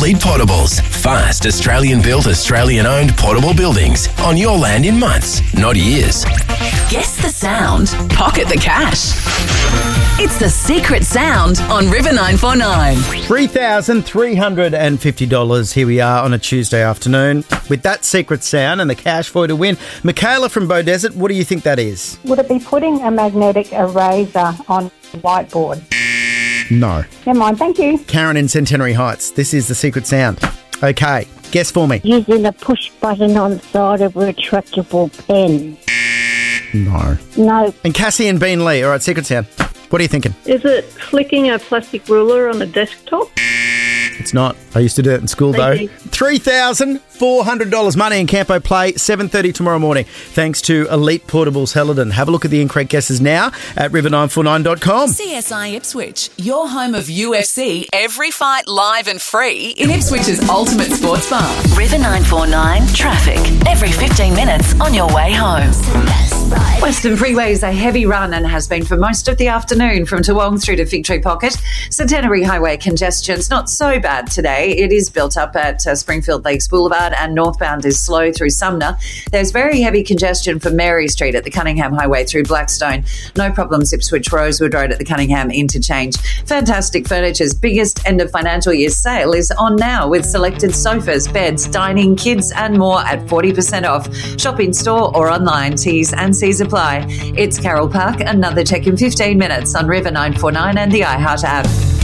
Elite Portables. Fast, Australian-built, Australian-owned portable buildings on your land in months, not years. Guess the sound. Pocket the cash. It's The Secret Sound on River 949. $3,350. Here we are on a Tuesday afternoon with that secret sound and the cash for you to win. Michaela from Beaudesert, what do you think that is? Would it be putting a magnetic eraser on a whiteboard? No. Never mind, thank you. Karen in Centenary Heights, this is the secret sound. Okay, guess for me. Using a push button on the side of a retractable pen. No. No. And Cassie and Bean Lee, all right, secret sound. What are you thinking? Is it flicking a plastic ruler on a desktop? It's not. I used to do it in school, though. Thank you. $3,400 money in Campo Play, 7:30 tomorrow morning. Thanks to Elite Portables Helidon. Have a look at the incorrect guesses now at river949.com. CSI Ipswich, your home of UFC, every fight live and free in Ipswich's ultimate sports bar. River 949 traffic, every 15 minutes on your way home. Western Freeway is a heavy run and has been for most of the afternoon from Toowong through to Fig Tree Pocket. Centenary Highway congestion's not so bad today. It is built up at Springfield Lakes Boulevard and northbound is slow through Sumner. There's very heavy congestion for Mary Street at the Cunningham Highway through Blackstone. No problems Ipswich Rosewood Road at the Cunningham interchange. Fantastic Furniture's biggest end of financial year sale is on now with selected sofas, beds, dining, kids and more at 40% off. Shop in store or online. T's and C's apply. It's Carroll Park. Another check in 15 minutes on River 949 and the iHeart app.